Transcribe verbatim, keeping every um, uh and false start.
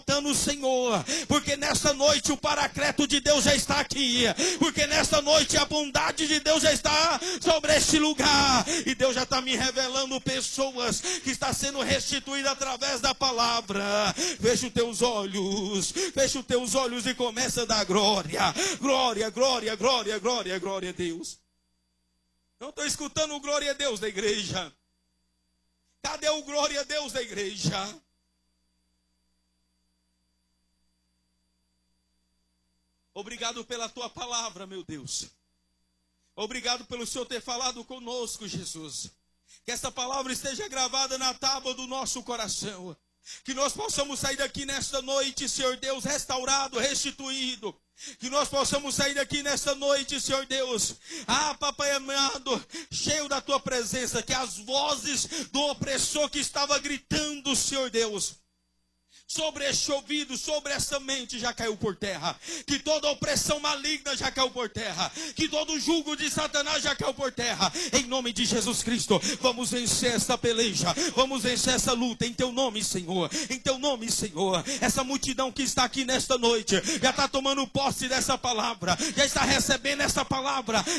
no Senhor, porque nesta noite o Paracleto de Deus já está aqui, porque nesta noite a bondade de Deus já está sobre este lugar, e Deus já está me revelando pessoas que está sendo restituídas através da palavra. Fecha os teus olhos, fecha os teus olhos e começa a dar glória, glória, glória, glória, glória, glória a Deus. Não estou escutando o glória a Deus da igreja. Cadê o glória a Deus da igreja? Obrigado pela tua palavra, meu Deus. Obrigado pelo Senhor ter falado conosco, Jesus. Que essa palavra esteja gravada na tábua do nosso coração. Que nós possamos sair daqui nesta noite, Senhor Deus, restaurado, restituído. Que nós possamos sair daqui nesta noite, Senhor Deus. Ah, papai amado, cheio da tua presença. Que as vozes do opressor que estava gritando, Senhor Deus, sobre este ouvido, sobre essa mente já caiu por terra. Que toda opressão maligna já caiu por terra. Que todo jugo de Satanás já caiu por terra. Em nome de Jesus Cristo, vamos vencer essa peleja. Vamos vencer essa luta em teu nome, Senhor. Em teu nome, Senhor. Essa multidão que está aqui nesta noite já está tomando posse dessa palavra. Já está recebendo essa palavra.